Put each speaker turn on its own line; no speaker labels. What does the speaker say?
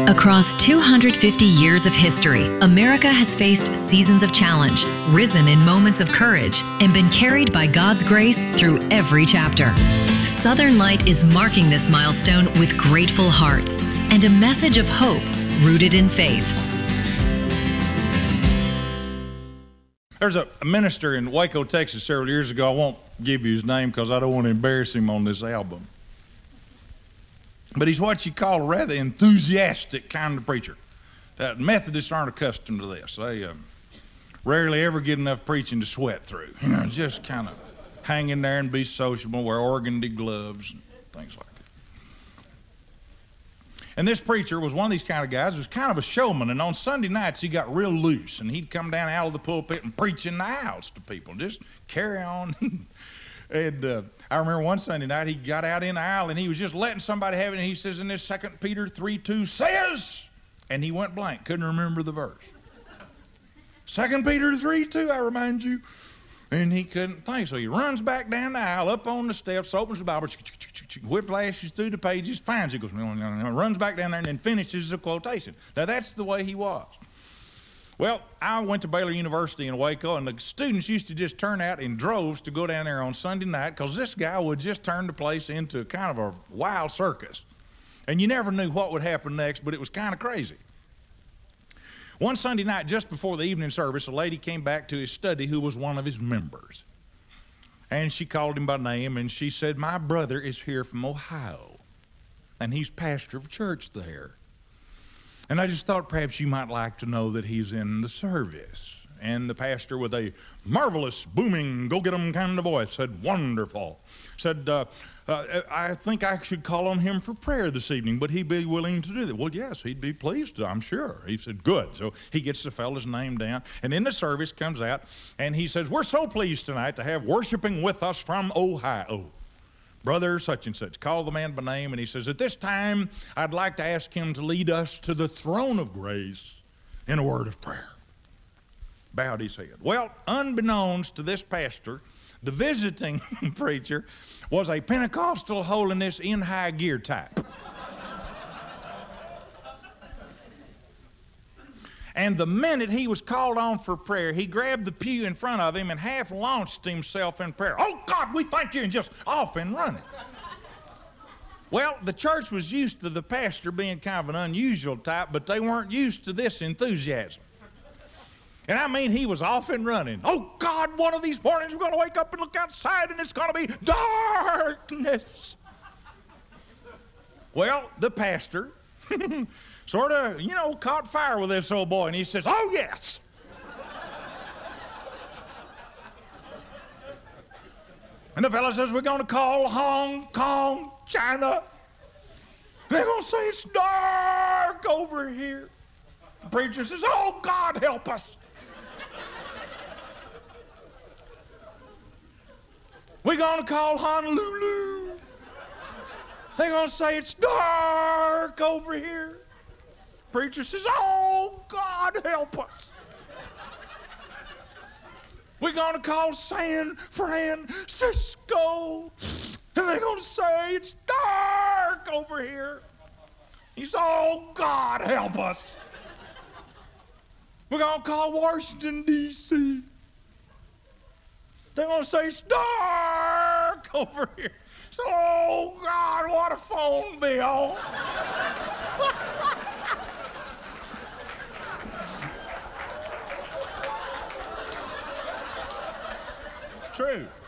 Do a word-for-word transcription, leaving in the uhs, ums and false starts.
Across two hundred fifty years of history, America has faced seasons of challenge, risen in moments of courage, and been carried by God's grace through every chapter. Southern Light is marking this milestone with grateful hearts and a message of hope rooted in faith.
There's a minister in Waco, Texas several years ago. I won't give you his name because I don't want to embarrass him on this album. But he's what you call a rather enthusiastic kind of preacher. Uh, Methodists aren't accustomed to this. They uh, rarely ever get enough preaching to sweat through. You know, just kind of hang in there and be sociable, wear organdy gloves, and things like that. And this preacher was one of these kind of guys, was kind of a showman, and on Sunday nights he got real loose, and he'd come down out of the pulpit and preach in the aisles to people, just carry on. And uh, I remember one Sunday night he got out in the aisle and he was just letting somebody have it, and he says in this Second Peter three two says, and he went blank, couldn't remember the verse. Second Peter three two, I remind you. And he couldn't think, so he runs back down the aisle, up on the steps, opens the Bible, whiplashes through the pages, finds it, goes, runs back down there, and then finishes the quotation. Now that's the way he was. Well, I went to Baylor University in Waco, and the students used to just turn out in droves to go down there on Sunday night because this guy would just turn the place into kind of a wild circus. And you never knew what would happen next, but it was kind of crazy. One Sunday night, just before the evening service, a lady came back to his study who was one of his members. And she called him by name, and she said, "My brother is here from Ohio, and he's pastor of church there. And I just thought perhaps you might like to know that he's in the service." And the pastor, with a marvelous, booming, go-get-em kind of voice, said, "Wonderful." Said, uh, uh, "I think I should call on him for prayer this evening. Would he be willing to do that?" "Well, yes, he'd be pleased to, I'm sure." He said, "Good." So he gets the fellow's name down. And in the service comes out, and he says, "We're so pleased tonight to have worshiping with us from Ohio, Brother such and such." Call the man by name, and he says, "At this time, I'd like to ask him to lead us to the throne of grace in a word of prayer." Bowed his head. Well, unbeknownst to this pastor, the visiting preacher was a Pentecostal holiness in high gear type. And the minute he was called on for prayer, he grabbed the pew in front of him and half launched himself in prayer. "Oh, God, we thank you," and just off and running. Well, the church was used to the pastor being kind of an unusual type, but they weren't used to this enthusiasm. And I mean, he was off and running. "Oh, God, one of these mornings we're going to wake up and look outside and it's going to be darkness." Well, the pastor sort of, you know, caught fire with this old boy, and he says, "Oh, yes." And the fellow says, "We're going to call Hong Kong, China. They're going to say it's dark over here." The preacher says, "Oh, God, help us." "We're going to call Honolulu. They're going to say it's dark over here." Preacher says, "Oh, God, help us." "We're going to call San Francisco, and they're going to say it's dark over here." He says, "Oh, God, help us." "We're going to call Washington, D C They're going to say it's dark over here." So, "Oh, God, what a phone bill." True.